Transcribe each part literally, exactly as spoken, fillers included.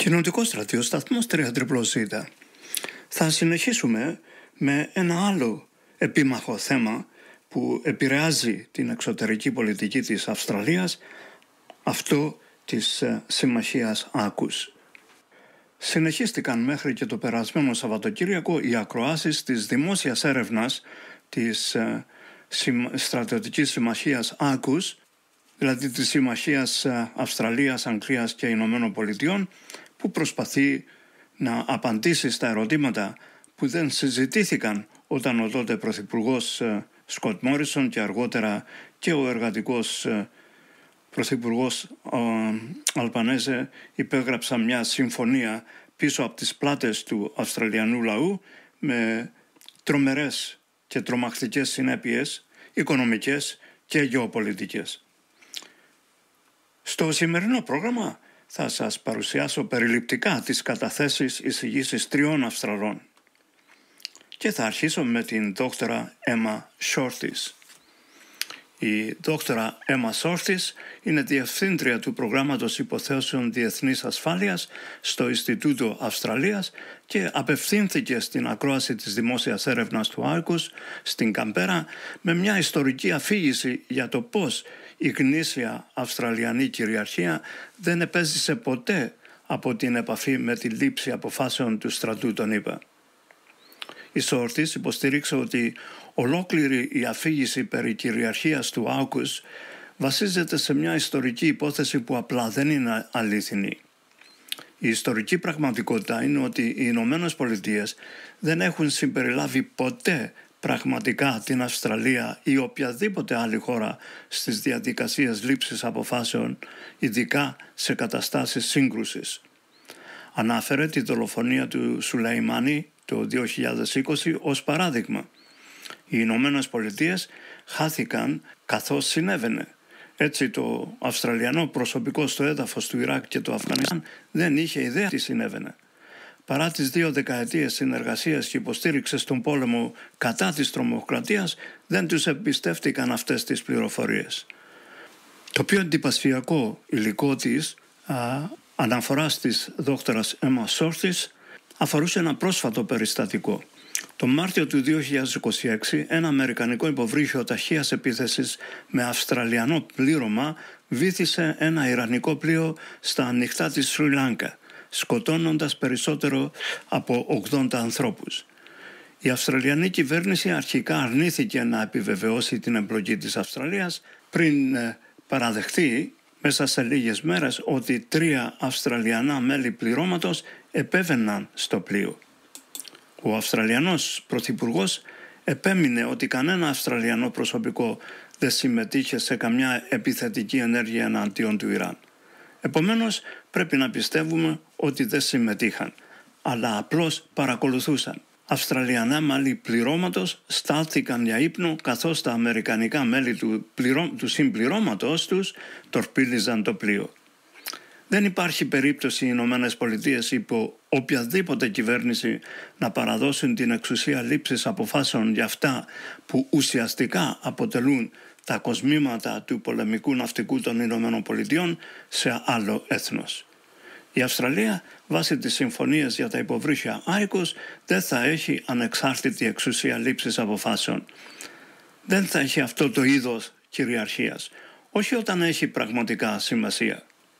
Κοινοτικός στρατιός, σταθμός τρία ζ. Θα συνεχίσουμε με ένα άλλο επίμαχο θέμα που επηρεάζει την εξωτερική πολιτική της Αυστραλίας, αυτό της συμμαχίας Άκους. Συνεχίστηκαν μέχρι και το περασμένο Σαββατοκύριακο οι ακροάσεις της δημόσιας έρευνας της στρατιωτικής συμμαχίας Άκους, δηλαδή της συμμαχίας Αυστραλίας, Αγγλίας και Ηνωμένων Πολιτειών, που προσπαθεί να απαντήσει στα ερωτήματα που δεν συζητήθηκαν όταν ο τότε Πρωθυπουργός Σκοτ Μόρισον και αργότερα και ο εργατικός Πρωθυπουργός Αλμπανέζε υπέγραψαν μια συμφωνία πίσω από τις πλάτες του Αυστραλιανού λαού με τρομερές και τρομακτικές συνέπειες οικονομικές και γεωπολιτικές. Στο σημερινό πρόγραμμα θα σας παρουσιάσω περιληπτικά τις καταθέσεις εισηγήσεις τριών Αυστραλών και θα αρχίσω με την δόκτωρα Έμα Σόρθις. Η δόκτωρα Έμα Σόρθις είναι διευθύντρια του προγράμματος υποθέσεων διεθνής ασφάλειας στο Ινστιτούτο Αυστραλίας και απευθύνθηκε στην ακρόαση της δημόσιας έρευνας του Άκους στην Καμπέρα με μια ιστορική αφήγηση για το πώς η γνήσια Αυστραλιανή κυριαρχία δεν επέζησε ποτέ από την επαφή με τη λήψη αποφάσεων του στρατού των ΗΠΑ. Η Σόρθις υποστήριξε ότι ολόκληρη η αφήγηση περί κυριαρχίας του Άκους βασίζεται σε μια ιστορική υπόθεση που απλά δεν είναι αλήθινη. Η ιστορική πραγματικότητα είναι ότι οι Ηνωμένες Πολιτείες δεν έχουν συμπεριλάβει ποτέ πραγματικά την Αυστραλία ή οποιαδήποτε άλλη χώρα στις διαδικασίες λήψης αποφάσεων, ειδικά σε καταστάσεις σύγκρουσης. Ανάφερε τη δολοφονία του Σουλεϊμάνι το δύο χιλιάδες είκοσι ως παράδειγμα. Οι Ηνωμένες Πολιτείες χάθηκαν καθώς συνέβαινε. Έτσι το Αυστραλιανό προσωπικό στο έδαφος του Ιράκ και του Αφγανιστάν δεν είχε ιδέα τι συνέβαινε. Παρά τις δύο δεκαετίες συνεργασίας και υποστήριξης στον πόλεμο κατά της τρομοκρατίας, δεν τους εμπιστεύτηκαν αυτές τις πληροφορίες. Το πιο εντυπωσιακό υλικό της α, αναφοράς της δόκτωρας Έμα Σόρθις αφορούσε ένα πρόσφατο περιστατικό. Το Μάρτιο του δύο χιλιάδες είκοσι έξι, ένα αμερικανικό υποβρύχιο ταχείας επίθεσης με αυστραλιανό πλήρωμα βύθισε ένα ιρανικό πλοίο στα ανοιχτά της Σρι Λάγκα, σκοτώνοντας περισσότερο από ογδόντα ανθρώπους. Η Αυστραλιανή κυβέρνηση αρχικά αρνήθηκε να επιβεβαιώσει την εμπλοκή της Αυστραλίας πριν ε, παραδεχτεί μέσα σε λίγες μέρες ότι τρία Αυστραλιανά μέλη πληρώματος επέβαιναν στο πλοίο. Ο Αυστραλιανός Πρωθυπουργός επέμεινε ότι κανένα Αυστραλιανό προσωπικό δεν συμμετείχε σε καμιά επιθετική ενέργεια εναντίον του Ιράν. Επομένως, πρέπει να πιστεύουμε ότι δεν συμμετείχαν, αλλά απλώς παρακολουθούσαν. Αυστραλιανά μέλη πληρώματος στάθηκαν για ύπνο, καθώς τα αμερικανικά μέλη του, πληρώ... του συμπληρώματος τους τορπίλιζαν το πλοίο. Δεν υπάρχει περίπτωση οι Ηνωμένες Πολιτείες υπό οποιαδήποτε κυβέρνηση να παραδώσουν την εξουσία λήψης αποφάσεων για αυτά που ουσιαστικά αποτελούν τα κοσμήματα του πολεμικού ναυτικού των Ηνωμένων Πολιτειών σε άλλο έθνος. Η Αυστραλία, βάσει τις συμφωνίες για τα υποβρύχια Άικους, δεν θα έχει ανεξάρτητη εξουσία λήψης αποφάσεων. Δεν θα έχει αυτό το είδος κυριαρχίας, όχι όταν έχει πραγματικά σημασία.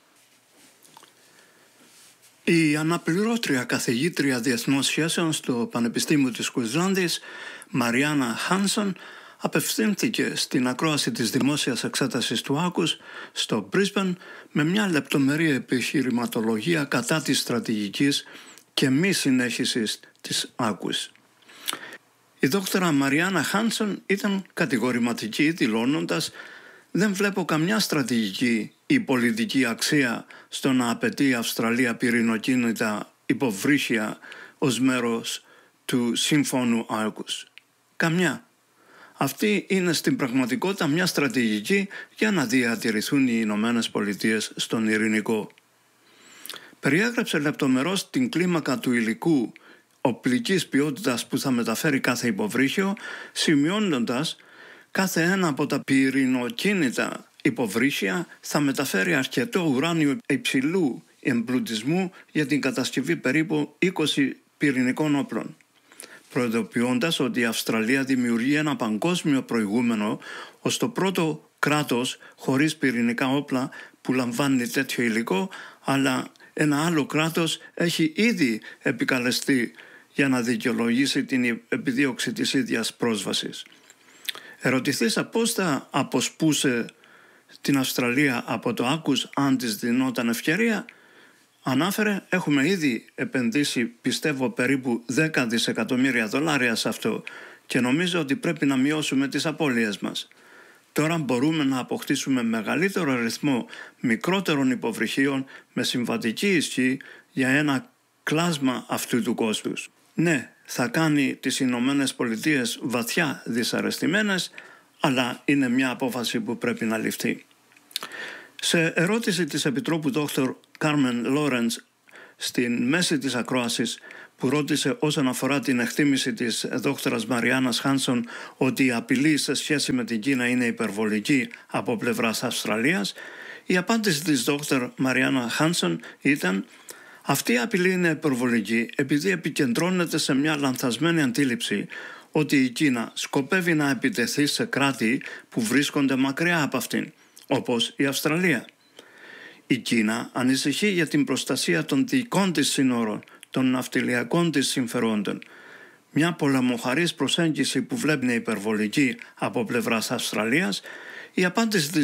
Η αναπληρώτρια καθηγήτρια διεθνών σχέσεων στο Πανεπιστήμιο της Κουινσλάνδης, Μαριάννα Χάνσον, απευθύνθηκε στην ακρόαση της δημόσιας εξέτασης του Άκους στο Brisbane με μια λεπτομερή επιχειρηματολογία κατά της στρατηγικής και μη συνέχισης της Άκους. Η δόκτωρα Μαριάννα Χάνσον ήταν κατηγορηματική, δηλώνοντας «Δεν βλέπω καμιά στρατηγική ή πολιτική αξία στο να απαιτεί η Αυστραλία πυρηνοκίνητα υποβρύχια ως μέρος του Συμφώνου Άκους. Καμιά. Αυτή είναι στην πραγματικότητα μια στρατηγική για να διατηρηθούν οι Ηνωμένες Πολιτείες στον ειρηνικό». Περιέγραψε λεπτομερώς την κλίμακα του υλικού οπλικής ποιότητας που θα μεταφέρει κάθε υποβρύχιο, σημειώνοντας κάθε ένα από τα πυρηνοκίνητα υποβρύχια θα μεταφέρει αρκετό ουράνιο υψηλού εμπλουτισμού για την κατασκευή περίπου είκοσι πυρηνικών όπλων, προειδοποιώντας ότι η Αυστραλία δημιουργεί ένα παγκόσμιο προηγούμενο ως το πρώτο κράτος χωρίς πυρηνικά όπλα που λαμβάνει τέτοιο υλικό, αλλά ένα άλλο κράτος έχει ήδη επικαλεστεί για να δικαιολογήσει την επιδίωξη της ίδιας πρόσβασης. Ερωτηθήσα πώς θα αποσπούσε την Αυστραλία από το AUKUS αν της δινόταν ευκαιρία, ανάφερε έχουμε ήδη επενδύσει πιστεύω περίπου δέκα δισεκατομμύρια δολάρια σε αυτό και νομίζω ότι πρέπει να μειώσουμε τις απώλειες μας. Τώρα μπορούμε να αποκτήσουμε μεγαλύτερο αριθμό μικρότερων υποβρυχίων με συμβατική ισχύ για ένα κλάσμα αυτού του κόστους. Ναι, θα κάνει τις Ηνωμένες Πολιτείες βαθιά δυσαρεστημένες, αλλά είναι μια απόφαση που πρέπει να ληφθεί. Σε ερώτηση της Επιτρόπου Δόκτωρ Κάρμεν Λόρεντς στην μέση της ακρόασης που ρώτησε όσον αφορά την εκτίμηση της δόκτωρας Μαριάννας Χάνσον ότι η απειλή σε σχέση με την Κίνα είναι υπερβολική από πλευράς Αυστραλίας, η απάντηση της δόκτωρ Μαριάννα Χάνσον ήταν «Αυτή η απειλή είναι υπερβολική επειδή επικεντρώνεται σε μια λανθασμένη αντίληψη ότι η Κίνα σκοπεύει να επιτεθεί σε κράτη που βρίσκονται μακριά από αυτήν, όπως η Αυστραλία. Η Κίνα ανησυχεί για την προστασία των δικών της σύνορων, των ναυτιλιακών της συμφερόντων. Μια πολεμοχαρής προσέγγιση που βλέπει υπερβολική από πλευράς Αυστραλίας, η απάντηση της